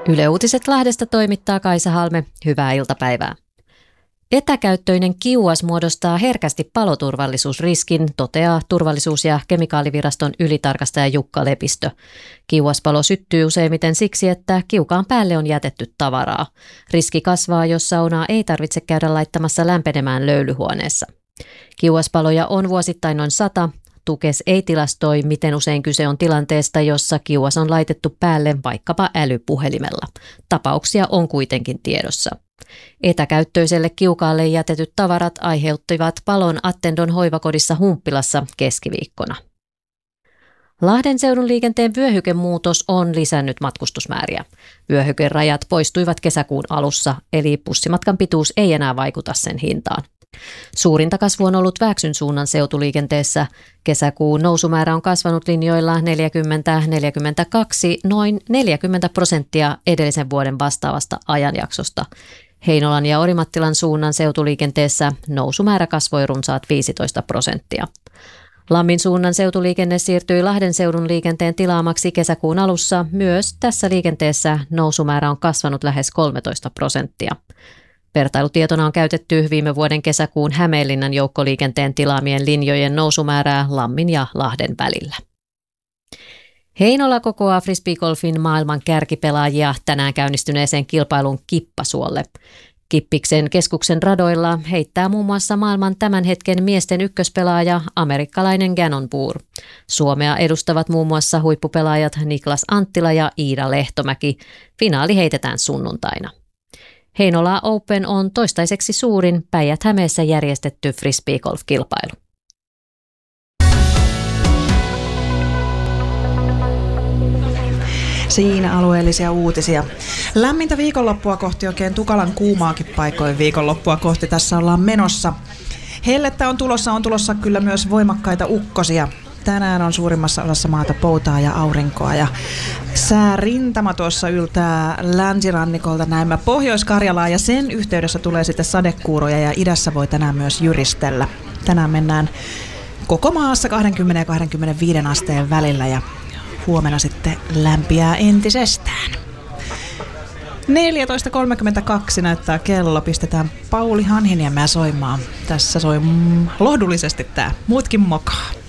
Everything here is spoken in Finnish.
Yle Uutiset Lahdesta toimittaa Kaisa Halme. Hyvää iltapäivää. Etäkäyttöinen kiuas muodostaa herkästi paloturvallisuusriskin, toteaa Turvallisuus- ja kemikaaliviraston ylitarkastaja Jukka Lepistö. Kiuaspalo syttyy useimmiten siksi, että kiukaan päälle on jätetty tavaraa. Riski kasvaa, jos saunaa ei tarvitse käydä laittamassa lämpenemään löylyhuoneessa. Kiuaspaloja on vuosittain noin 100. Tukes ei tilastoi, miten usein kyse on tilanteesta, jossa kiuas on laitettu päälle vaikkapa älypuhelimella. Tapauksia on kuitenkin tiedossa. Etäkäyttöiselle kiukaalle jätetyt tavarat aiheuttivat palon Attendon hoivakodissa Humppilassa keskiviikkona. Lahden seudun liikenteen vyöhykemuutos on lisännyt matkustusmääriä. Vyöhykerajat poistuivat kesäkuun alussa, eli bussimatkan pituus ei enää vaikuta sen hintaan. Suurinta kasvu on ollut Vääksyn suunnan seutuliikenteessä. Kesäkuun nousumäärä on kasvanut linjoilla 40-42 noin 40% edellisen vuoden vastaavasta ajanjaksosta. Heinolan ja Orimattilan suunnan seutuliikenteessä nousumäärä kasvoi runsaat 15%. Lammin suunnan seutuliikenne siirtyi Lahden seudun liikenteen tilaamaksi kesäkuun alussa. Myös tässä liikenteessä nousumäärä on kasvanut lähes 13%. Vertailutietona on käytetty viime vuoden kesäkuun Hämeenlinnan joukkoliikenteen tilaamien linjojen nousumäärää Lammin ja Lahden välillä. Heinola kokoaa frisbeegolfin maailman kärkipelaajia tänään käynnistyneeseen kilpailun Kippasuolle. Kippiksen keskuksen radoilla heittää muun muassa maailman tämän hetken miesten ykköspelaaja amerikkalainen Gannon Buhr. Suomea edustavat muun muassa huippupelaajat Niklas Anttila ja Iida Lehtomäki. Finaali heitetään sunnuntaina. Heinola Open on toistaiseksi suurin Päijät-Hämeessä järjestetty frisbeegolf-kilpailu. Siinä alueellisia uutisia. Lämmintä viikonloppua kohti, oikein tukalan kuumaakin paikoin viikonloppua kohti tässä ollaan menossa. Hellettä on tulossa kyllä myös voimakkaita ukkosia. Tänään on suurimmassa osassa maata poutaa ja aurinkoa ja säärintama tuossa yltää länsirannikolta näemmä Pohjois-Karjalaa ja sen yhteydessä tulee sitten sadekuuroja ja idässä voi tänään myös jyristellä. Tänään mennään koko maassa 20 ja 25 asteen välillä ja huomenna sitten lämpiää entisestään. 14.32 näyttää kello, pistetään Pauli Hanhiniemeä soimaan. Tässä soi lohdullisesti tää Muutkin mokaa.